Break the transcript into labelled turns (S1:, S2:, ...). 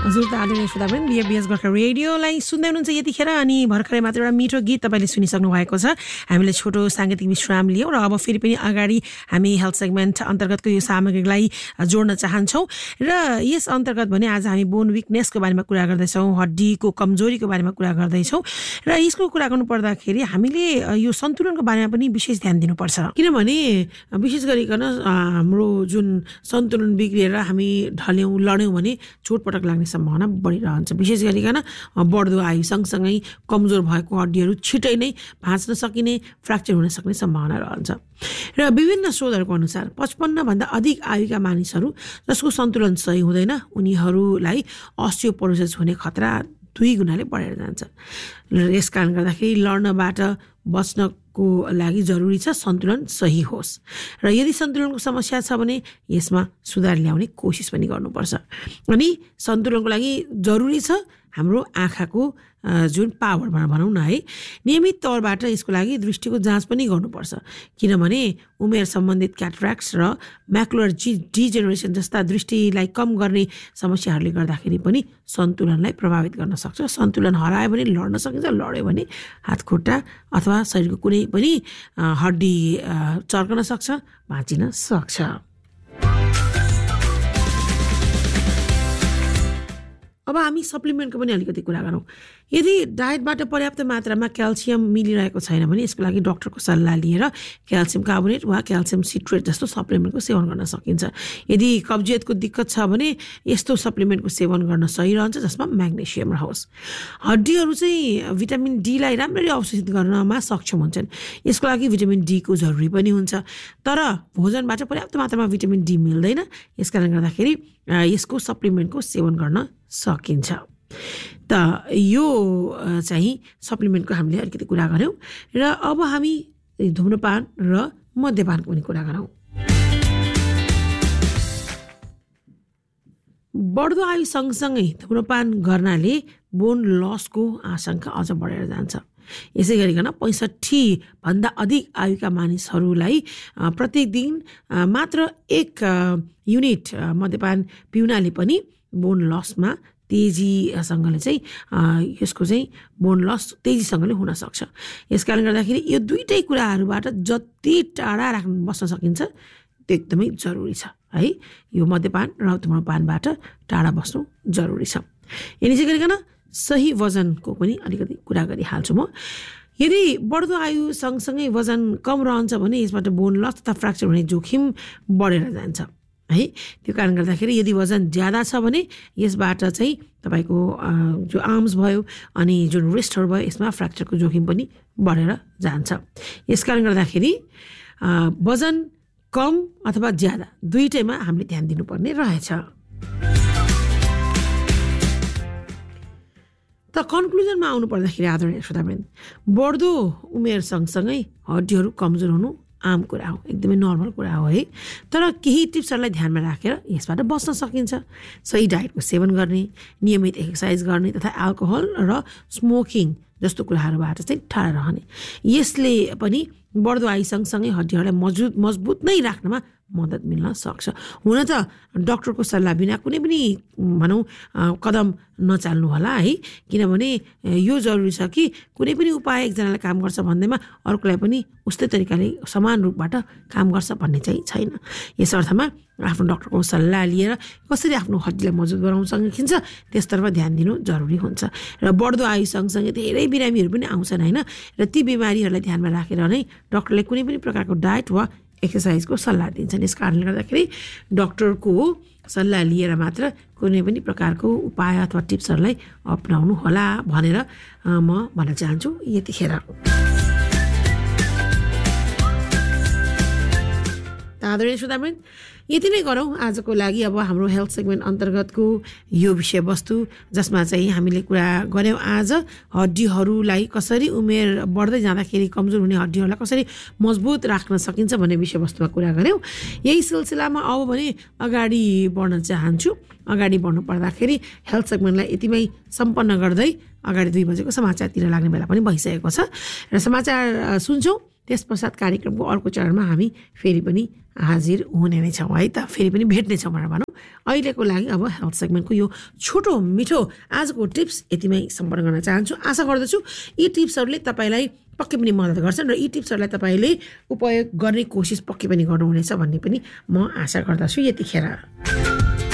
S1: हजुर त आदरणीय श्रोतावृन्द बिएबीएस गोर्खा रेडियोलाई सुन्दै हुनुहुन्छ यतिखेर अनि भर्खरै मात्र एउटा मिठो गीत तपाईँले सुनिसक्नु भएको छ। हामीले छोटो साङ्गीतिक विश्राम लियौँ र अब फेरि पनि अगाडि हामी हेल्थ सेगमेन्ट अन्तर्गतको यो सामग्रीलाई जोड्न चाहन्छौँ र यस अन्तर्गत भने आज हामी बोन विकनेसको बारेमा कुरा गर्दैछौँ, हड्डीको कमजोरीको बारेमा कुरा गर्दैछौँ र यसको कुरा गर्नु पर्दाखेरि हामीले यो सन्तुलनको बारेमा पनि विशेष ध्यान दिनुपर्छ। किनभने विशेष गरिकन हाम्रो जुन सन्तुलन बिग्रिएर हामी ढल्यौँ लड्यौँ भने चोटपटक लाग्ने सम्भावना बढिरहन्छ। विशेष गरिकन बढ्दो आयु सँगसँगै कमजोर भएको हड्डीहरू छिटै नै भाँच्न सकिने, फ्र्याक्चर हुन सक्ने सम्भावना रहन्छ। र विभिन्न शोधहरूको अनुसार 55 भन्दा अधिक आयुका मानिसहरू जसको सन्तुलन सही हुँदैन उनीहरूलाई अस्टियोपोरोसिस हुने खतरा 2 गुणाले बढेर जान्छ। र यस कारण गर्दाखेरि लड्नबाट बच्नको लागि जरुरी छ सन्तुलन सही होस् र यदि सन्तुलनको समस्या छ भने यसमा सुधार ल्याउने कोसिस पनि गर्नुपर्छ। अनि सन्तुलनको लागि जरुरी छ हाम्रो आँखाको जुन पावर भनौँ न है, नियमित तौरबाट यसको लागि दृष्टिको जाँच पनि गर्नुपर्छ। किनभने उमेर सम्बन्धित क्याटरेक्ट्स र म्याकुलर डिजेनरेसन जस्ता दृष्टिलाई कम गर्ने समस्याहरूले गर्दाखेरि पनि सन्तुलनलाई प्रभावित गर्न सक्छ। सन्तुलन हरायो भने लड्न सकिन्छ, लड्यो भने हात खुट्टा अथवा शरीरको कुनै पनि हड्डी चर्कन सक्छ, भाँचिन सक्छ। अब हामी सप्लिमेन्टको पनि अलिकति कुरा गरौँ। यदि डायटबाट पर्याप्त मात्रामा क्याल्सियम मिलिरहेको छैन भने यसको लागि डाक्टरको सल्लाह लिएर क्याल्सियम कार्बोनेट वा क्याल्सियम सिट्रेट जस्तो सप्लिमेन्टको सेवन गर्न सकिन्छ। यदि कब्जियतको दिक्कत छ भने यस्तो सप्लिमेन्टको सेवन गर्न सही रहन्छ जसमा म्याग्नेसियम रहोस्। हड्डीहरू चाहिँ भिटामिन डीलाई राम्ररी अवशोषित गर्नमा सक्षम हुन्छन्। यसको लागि भिटामिन डीको जरुरी पनि हुन्छ, तर भोजनबाट पर्याप्त मात्रामा भिटामिन डी मिल्दैन। यसकारण गर्दाखेरि यसको सप्लिमेन्टको सेवन गर्न सकिन्छ। त यो चाहिँ सप्लिमेन्टको हामीले अलिकति कुरा गऱ्यौँ र अब हामी धुम्रपान र मद्यपानको पनि कुरा गरौँ। बढ्दो आयु सँगसँगै धुम्रपान गर्नाले बोन लसको आशंका अझ बढेर जान्छ। यसै गरिकन 65 भन्दा अधिक आयुका मानिसहरूलाई प्रत्येक दिन मात्र 1 युनिट मद्यपान पिउनाले पनि बोन लसमा तेजीसँगले चाहिँ यसको चाहिँ बोन लस तेजीसँगले हुन सक्छ। यसकारण गर्दाखेरि यो दुईटै कुराहरूबाट जति टाढा बस्न सकिन्छ त्यो एकदमै जरुरी छ है। यो मद्यपान र धुम्रपानबाट टाढा बस्नु जरुरी छ। यसै गरिकन सही वजनको पनि अलिकति कुरा गरिहाल्छु म। यदि बढ्दो आयु सँगसँगै वजन कम रहन्छ भने यसबाट बोन लस तथा फ्र्याक्चर हुने जोखिम बढेर जान्छ है। त्यो कारण गर्दाखेरि यदि वजन ज्यादा छ भने यसबाट चाहिँ तपाईँको जो आर्म्स भयो अनि जुन रिस्टहरू भयो यसमा फ्र्याक्चरको जोखिम पनि बढेर जान्छ। यसकारण गर्दाखेरि वजन कम अथवा ज्यादा दुईटैमा हामीले ध्यान दिनुपर्ने रहेछ। त कन्क्लुजनमा आउनु पर्दाखेरि आदरणीय श्रोतावृन्द, बढ्दो उमेर सँगसँगै हड्डीहरू कमजोर हुनु आम कुरा हो, एकदमै नर्मल कुरा हो है। तर केही टिप्सहरूलाई ध्यानमा राखेर यसबाट बस्न सकिन्छ। सही डायटको सेवन गर्ने, नियमित एक्सर्साइज गर्ने तथा एल्कोहल र स्मोकिङ जस्तो कुराहरूबाट चाहिँ टाढा रहने, यसले पनि बढ्दो आयु सँगसँगै हड्डीहरूलाई मजबुत नै राख्नमा मद्दत मिल्न सक्छ। हुन त डाक्टरको सल्लाह बिना कुनै पनि भनौँ कदम नचाल्नु होला है। किनभने यो जरुरी छ कि कुनै पनि उपाय एकजनालाई काम गर्छ भन्दैमा अर्कोलाई पनि उस्तै तरिकाले समान रूपबाट काम गर्छ भन्ने चाहिँ छैन। यस अर्थमा आफ्नो डाक्टरको सल्लाह लिएर कसरी आफ्नो हड्डीलाई मजबुत बनाउन सकिन्छ त्यसतर्फ ध्यान दिनु जरुरी हुन्छ। र बढ्दो आयु सँगसँगै धेरै बिरामीहरू पनि आउँछन् होइन, र ती बिमारीहरूलाई ध्यानमा राखेर नै डाक्टरले कुनै पनि प्रकारको डायट वा एक्सर्साइजको सल्लाह दिन्छन्। यस कारणले गर्दाखेरि डाक्टरको सल्लाह लिएर मात्र कुनै पनि प्रकारको उपाय अथवा टिप्सहरूलाई अपनाउनु होला भनेर म भन्न चाहन्छु यतिखेर। आदरणीय श्रोतावृन्द, यति नै गरौँ आजको लागि। अब हाम्रो हेल्थ सेगमेन्ट अन्तर्गतको यो विषयवस्तु जसमा चाहिँ हामीले कुरा गऱ्यौँ आज हड्डीहरूलाई कसरी उमेर बढ्दै जाँदाखेरि कमजोर हुने हड्डीहरूलाई कसरी मजबुत राख्न सकिन्छ भन्ने विषयवस्तुमा कुरा गऱ्यौँ। यही सिलसिलामा अब भने अगाडि बढ्न चाहन्छु। अगाडि बढ्नु पर्दाखेरि हेल्थ सेगमेन्टलाई यतिमै सम्पन्न गर्दै अगाडि 2 बजेको समाचारतिर लाग्ने बेला पनि भइसकेको छ र समाचार सुन्छौँ। त्यस पश्चात कार्यक्रमको अर्को चरणमा हामी फेरि पनि हाजिर हुने नै छौँ है त, फेरि पनि भेट्नेछौँ भनेर भनौँ। अहिलेको लागि अब हेल्थ सेगमेन्टको यो छोटो मिठो आजको टिप्स यतिमै सम्पर्क गर्न चाहन्छु। आशा गर्दछु यी टिप्सहरूले तपाईँलाई पक्कै पनि मद्दत गर्छन् र यी टिप्सहरूलाई तपाईँले उपयोग गर्ने कोसिस पक्कै पनि गर्नुहुनेछ भन्ने पनि म आशा गर्दछु। यतिखेर